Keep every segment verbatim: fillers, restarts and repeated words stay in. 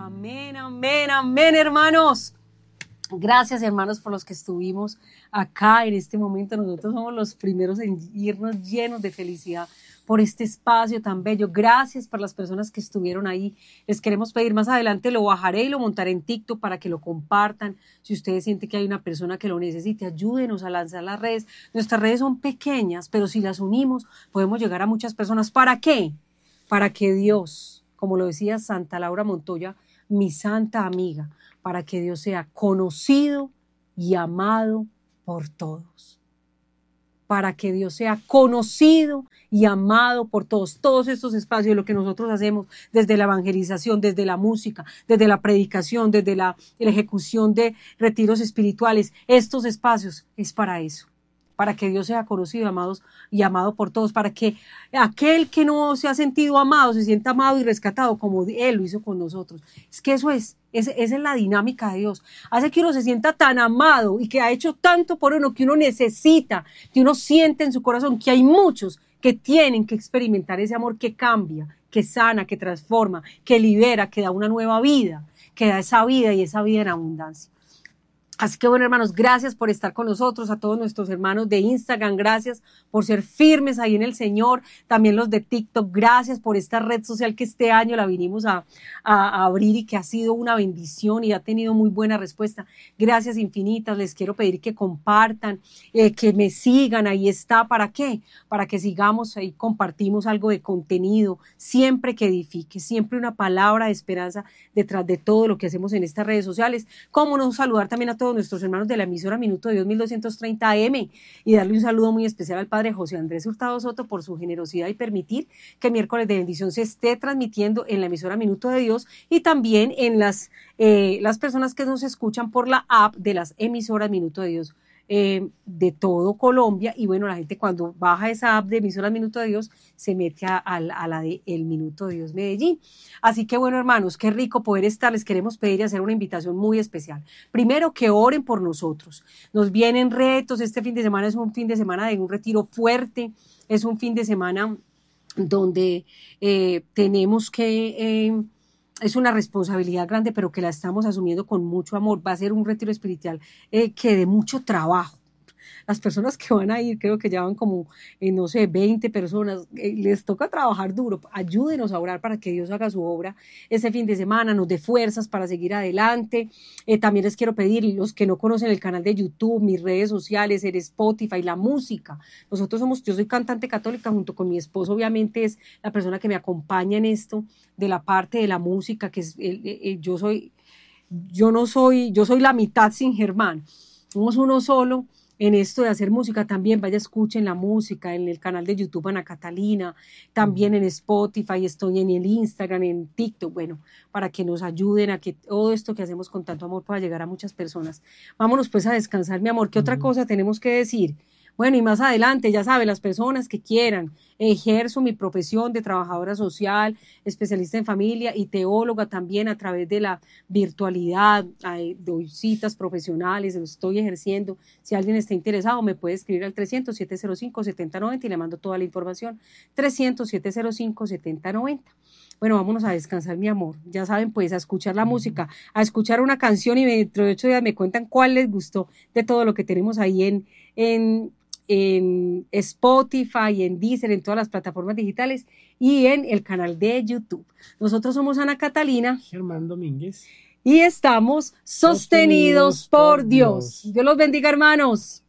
Amén, amén, amén, hermanos. Gracias, hermanos, por los que estuvimos acá en este momento. Nosotros somos los primeros en irnos llenos de felicidad por este espacio tan bello. Gracias por las personas que estuvieron ahí. Les queremos pedir más adelante, lo bajaré y lo montaré en TikTok para que lo compartan. Si ustedes sienten que hay una persona que lo necesite, ayúdenos a lanzar las redes. Nuestras redes son pequeñas, pero si las unimos, podemos llegar a muchas personas. ¿Para qué? Para que Dios, como lo decía Santa Laura Montoya, mi santa amiga, para que Dios sea conocido y amado por todos. Para que Dios sea conocido y amado por todos. Todos estos espacios, lo que nosotros hacemos desde la evangelización, desde la música, desde la predicación, desde la, la ejecución de retiros espirituales, estos espacios es para eso. Para que Dios sea conocido amados, y amado por todos, para que aquel que no se ha sentido amado, se sienta amado y rescatado como Él lo hizo con nosotros. Es que eso es, es esa es la dinámica de Dios. Hace que uno se sienta tan amado y que ha hecho tanto por uno, que uno necesita, que uno siente en su corazón que hay muchos que tienen que experimentar ese amor que cambia, que sana, que transforma, que libera, que da una nueva vida, que da esa vida y esa vida en abundancia. Así que bueno, hermanos, gracias por estar con nosotros, a todos nuestros hermanos de Instagram, gracias por ser firmes ahí en el Señor, también los de TikTok, gracias por esta red social que este año la vinimos a, a, a abrir y que ha sido una bendición y ha tenido muy buena respuesta. Gracias infinitas, les quiero pedir que compartan, eh, que me sigan, ahí está, ¿para qué? Para que sigamos ahí, compartimos algo de contenido, siempre que edifique, siempre una palabra de esperanza detrás de todo lo que hacemos en estas redes sociales. Cómo no saludar también a todos nuestros hermanos de la emisora Minuto de Dios mil doscientos treinta A M y darle un saludo muy especial al padre José Andrés Hurtado Soto por su generosidad y permitir que Miércoles de Bendición se esté transmitiendo en la emisora Minuto de Dios y también en las, eh, las personas que nos escuchan por la app de las emisoras Minuto de Dios eh, de todo Colombia. Y bueno, la gente cuando baja esa app de emisoras Minuto de Dios se mete a, a, a la de El Minuto de Dios Medellín. Así que bueno, hermanos, qué rico poder estar. Les queremos pedir y hacer una invitación muy especial. Primero, que oren por nosotros. Nos vienen retos. Este fin de semana es un fin de semana de un retiro fuerte. Es un fin de semana donde eh, tenemos que... Eh, es una responsabilidad grande, pero que la estamos asumiendo con mucho amor. Va a ser un retiro espiritual eh, que de mucho trabajo. Las personas que van a ir, creo que ya van como, eh, no sé, veinte personas, eh, les toca trabajar duro. Ayúdenos a orar para que Dios haga su obra ese fin de semana, nos dé fuerzas para seguir adelante. Eh, también les quiero pedir, los que no conocen el canal de YouTube, mis redes sociales, el Spotify, la música. Nosotros somos, yo soy cantante católica, junto con mi esposo, obviamente es la persona que me acompaña en esto, de la parte de la música, que es, eh, eh, yo soy, yo no soy, yo soy la mitad sin Germán. Somos uno solo en esto de hacer música. También vaya, escuchen la música en el canal de YouTube Ana Catalina, también en Spotify, estoy en el Instagram, en TikTok, bueno, para que nos ayuden a que todo esto que hacemos con tanto amor pueda llegar a muchas personas. Vámonos pues a descansar, mi amor. ¿Qué otra cosa tenemos que decir? Bueno, y más adelante, ya saben, las personas que quieran, ejerzo mi profesión de trabajadora social, especialista en familia y teóloga también a través de la virtualidad, doy citas profesionales, lo estoy ejerciendo. Si alguien está interesado, me puede escribir al trescientos, siete cero cinco, setenta noventa y le mando toda la información. trescientos, siete cero cinco, setenta noventa. Bueno, vámonos a descansar, mi amor. Ya saben, pues, a escuchar la música, a escuchar una canción y dentro de ocho días me cuentan cuál les gustó de todo lo que tenemos ahí en... en en Spotify, en Deezer, en todas las plataformas digitales y en el canal de YouTube. Nosotros somos Ana Catalina, Germán Domínguez y estamos sostenidos, sostenidos por Dios. Dios. Dios los bendiga, hermanos.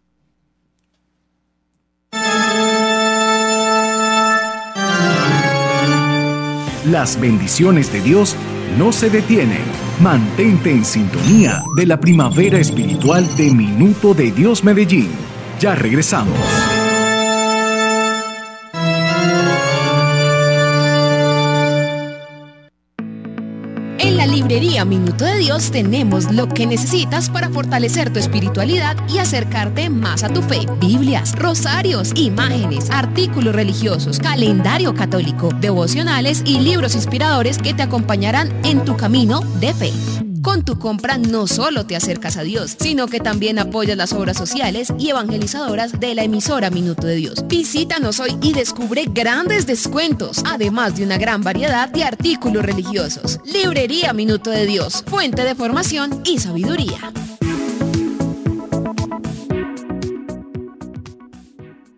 Las bendiciones de Dios no se detienen. Mantente en sintonía de la primavera espiritual de Minuto de Dios Medellín. Ya regresamos. En la librería Minuto de Dios tenemos lo que necesitas para fortalecer tu espiritualidad y acercarte más a tu fe. Biblias, rosarios, imágenes, artículos religiosos, calendario católico, devocionales y libros inspiradores que te acompañarán en tu camino de fe. Con tu compra no solo te acercas a Dios, sino que también apoyas las obras sociales y evangelizadoras de la emisora Minuto de Dios. Visítanos hoy y descubre grandes descuentos, además de una gran variedad de artículos religiosos. Librería Minuto de Dios, fuente de formación y sabiduría.